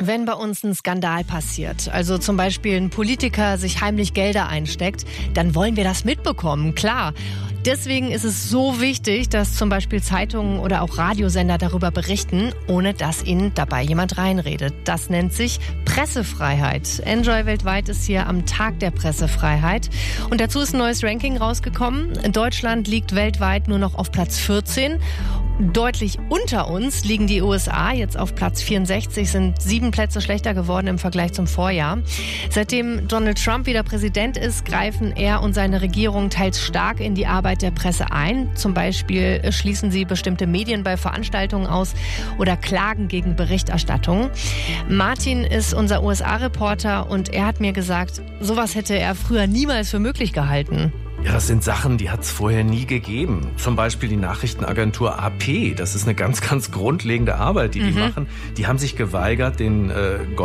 Wenn bei uns ein Skandal passiert, also zum Beispiel ein Politiker sich heimlich Gelder einsteckt, dann wollen wir das mitbekommen, klar. Deswegen ist es so wichtig, dass zum Beispiel Zeitungen oder auch Radiosender darüber berichten, ohne dass ihnen dabei jemand reinredet. Das nennt sich Pressefreiheit. Enjoy weltweit ist hier am Tag der Pressefreiheit. Und dazu ist ein neues Ranking rausgekommen. Deutschland liegt weltweit nur noch auf Platz 14. Deutlich unter uns liegen die USA, jetzt auf Platz 64, sind 7 Plätze schlechter geworden im Vergleich zum Vorjahr. Seitdem Donald Trump wieder Präsident ist, greifen er und seine Regierung teils stark in die Arbeit der Presse ein. Zum Beispiel schließen sie bestimmte Medien bei Veranstaltungen aus oder klagen gegen Berichterstattung. Martin ist unser USA-Reporter und er hat mir gesagt, sowas hätte er früher niemals für möglich gehalten. Ja, das sind Sachen, die hat es vorher nie gegeben. Zum Beispiel die Nachrichtenagentur AP. Das ist eine ganz, ganz grundlegende Arbeit, die machen. Die haben sich geweigert, den